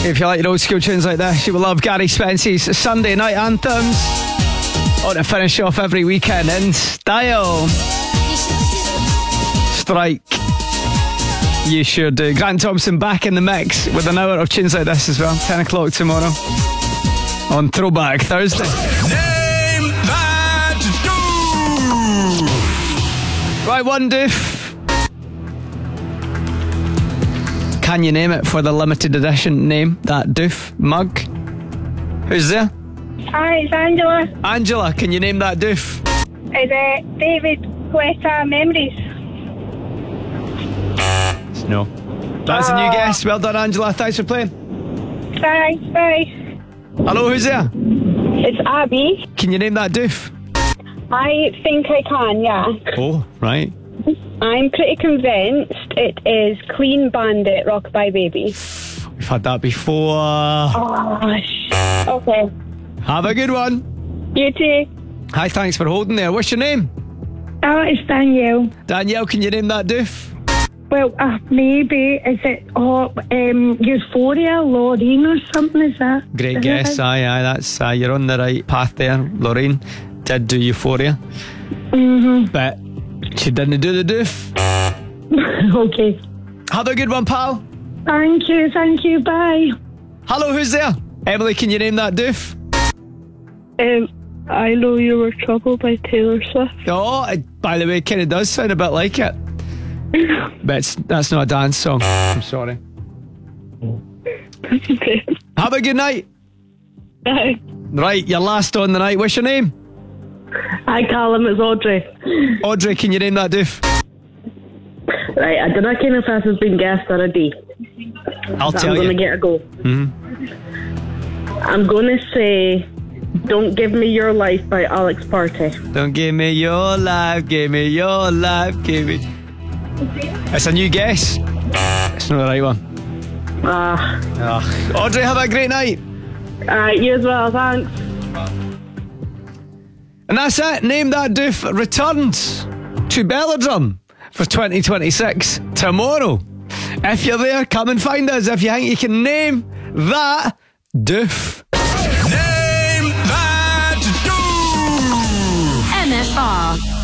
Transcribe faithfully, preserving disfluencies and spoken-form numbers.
If you like your old school tunes like this, you will love Gary Spence's Sunday Night Anthems. On to finish off every weekend in style. Strike. You sure do. Grant Thompson back in the mix with an hour of tunes like this as well. ten o'clock tomorrow on Throwback Thursday. Name that doof. Right, one doof. Can you name it for the limited edition name, that doof mug? Who's there? Hi, it's Angela. Angela, can you name that doof? Is it David Guetta Memories? No. That's a new guess. Well done, Angela. Thanks for playing. Thanks, bye. Hello, who's there? It's Abby. Can you name that doof? I think I can, yeah. Oh, right. I'm pretty convinced it is Clean Bandit, Rockabye Baby. We've had that before. Oh, sh- okay. Have a good one. You too. Hi, thanks for holding there. What's your name? Oh, it's Danielle. Danielle, can you name that doof? Well, uh, maybe. Is it oh, um, Euphoria, Loreen or something? Is that? Great is guess. it? Aye, aye, that's, uh, you're on the right path there. Lorraine did do Euphoria. Mm-hmm. But she didn't do the doof. Okay. Have a good one, pal. Thank you, thank you, bye. Hello, who's there? Emily, can you name that doof? Um, I Know You Were Trouble by Taylor Swift. Oh, it, by the way, it kind of does sound a bit like it. But it's, that's not a dance song. I'm sorry. Okay. Have a good night. Bye. Right, you're last on the night. What's your name? Hi, Callum, it's Audrey. Audrey, can you name that doof? Right, I don't know if this has been guessed already. I'll So tell I'm you. going to get a go. Mm-hmm. I'm going to say Don't Give Me Your Life by Alex Party. Don't give me your life, give me your life, give me... It's a new guess. It's not the right one. Ah. Ugh. Audrey, have a great night. Alright, you as well, thanks. And that's it. Name That Doof returns to Belladrum for twenty twenty-six tomorrow. If you're there, come and find us if you think you can name that doof. Name that doof. M F R.